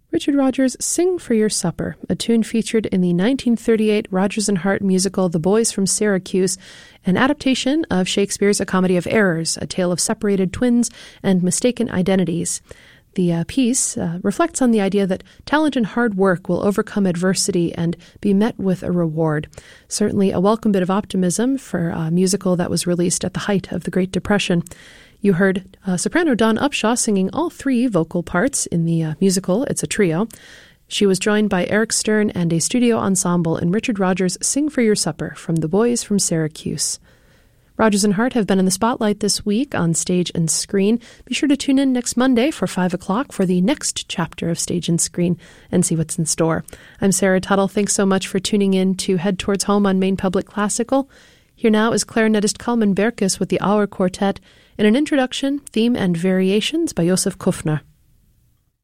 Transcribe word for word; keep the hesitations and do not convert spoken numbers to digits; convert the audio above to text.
Richard Rodgers' Sing for Your Supper, a tune featured in the nineteen thirty-eight Rodgers and Hart musical The Boys from Syracuse, an adaptation of Shakespeare's A Comedy of Errors, a tale of separated twins and mistaken identities. The uh, piece uh, reflects on the idea that talent and hard work will overcome adversity and be met with a reward. Certainly a welcome bit of optimism for a musical that was released at the height of the Great Depression. You heard uh, soprano Dawn Upshaw singing all three vocal parts in the uh, musical. It's a trio. She was joined by Eric Stern and a studio ensemble in Richard Rodgers' Sing for Your Supper from The Boys from Syracuse. Rodgers and Hart have been in the spotlight this week on Stage and Screen. Be sure to tune in next Monday for five o'clock for the next chapter of Stage and Screen and see what's in store. I'm Sarah Tuttle. Thanks so much for tuning in to Head Towards Home on Maine Public Classical. Here now is clarinetist Kalman Berkes with the Auer Quartet in an introduction, theme, and variations by Josef Kufner.